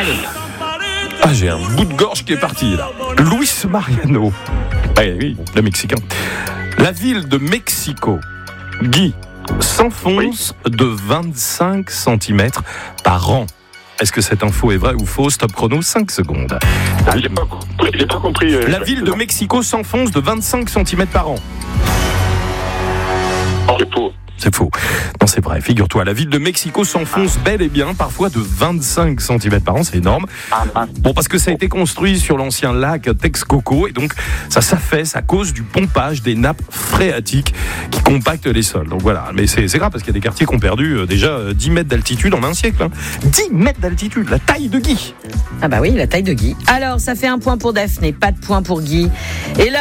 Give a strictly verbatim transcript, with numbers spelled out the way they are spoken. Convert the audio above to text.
Allez. Ah, j'ai un bout de gorge qui est parti, là. Luis Mariano. Ah, oui, le Mexicain. La ville de Mexico, Guy, s'enfonce oui. de vingt-cinq centimètres par an. Est-ce que cette info est vraie ou fausse? Top chrono, cinq secondes. Ah, j'ai pas compris. J'ai pas compris euh, La ville de Mexico s'enfonce de vingt-cinq centimètres par an. Oh, c'est faux. C'est faux. Non, c'est vrai. Figure-toi, la ville de Mexico s'enfonce bel et bien, parfois de vingt-cinq centimètres par an. C'est énorme. Bon, parce que ça a été construit sur l'ancien lac Texcoco et donc ça s'affaisse à cause du pompage des nappes phréatiques qui compactent les sols. Donc voilà. Mais c'est, c'est grave parce qu'il y a des quartiers qui ont perdu euh, déjà euh, dix mètres d'altitude en un siècle. Hein. dix mètres d'altitude, la taille de Guy. Ah bah oui, la taille de Guy. Alors, ça fait un point pour Daphné, pas de point pour Guy. Et là,